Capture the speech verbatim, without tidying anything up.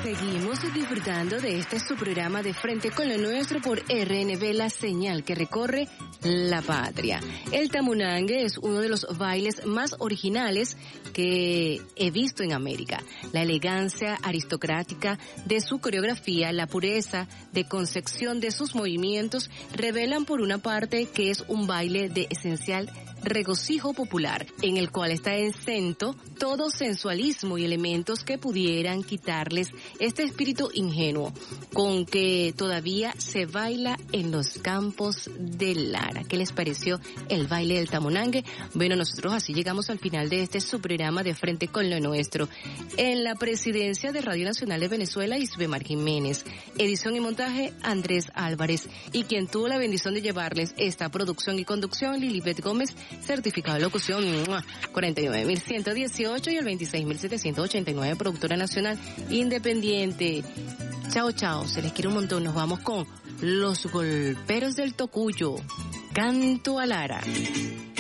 Seguimos disfrutando de este su programa de Frente con lo Nuestro por R N V, la señal que recorre la patria. El tamunangue es uno de los bailes más originales que he visto en América. La elegancia aristocrática de su coreografía, la pureza de concepción de sus movimientos revelan por una parte que es un baile de esencial regocijo popular, en el cual está exento todo sensualismo y elementos que pudieran quitarles este espíritu ingenuo con que todavía se baila en los campos de Lara. ¿Qué les pareció el baile del tamunangue? Bueno, nosotros así llegamos al final de este su programa de Frente con lo Nuestro. En la presidencia de Radio Nacional de Venezuela, Isbemar Jiménez. Edición y montaje, Andrés Álvarez. Y quien tuvo la bendición de llevarles esta producción y conducción, Lilibet Gómez. Certificado de locución cuarenta y nueve mil ciento dieciocho y el veintiséis mil setecientos ochenta y nueve, productora nacional independiente. Chao, chao, se les quiere un montón. Nos vamos con Los Golperos del Tocuyo. Canto a Lara.